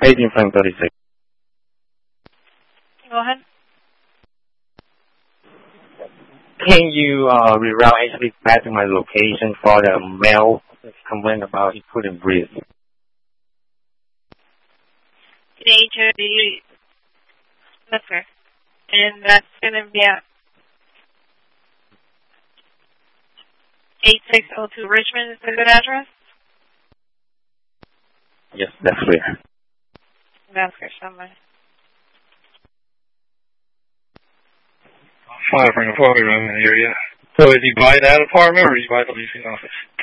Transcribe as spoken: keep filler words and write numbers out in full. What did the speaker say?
eighteen Frank thirty-six. Go ahead. Can you uh, reroute actually back to my location for the male complaint about he couldn't breathe? H O D liquor. And that's going to be at eighty-six oh two Richmond is a good address? Yes, that's clear. That's clear, somewhere. Five from the apartment in the area. So did you buy that apartment or did you buy the leasing office?